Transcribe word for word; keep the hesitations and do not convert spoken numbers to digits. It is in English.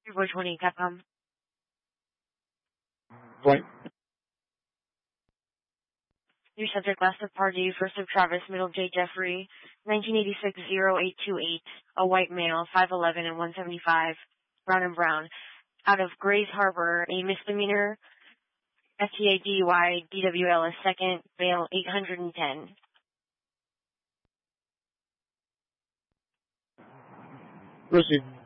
three four two eight Capcom. Flight. New subject, last of Pardue, first of Travis, middle J. Jeffrey, nineteen eighty-six oh eight two eight, a white male, five eleven and one seventy-five, brown and brown, out of Grays Harbor, a misdemeanor, F T A D U I, D W L is second, bail eight hundred ten. Proceed.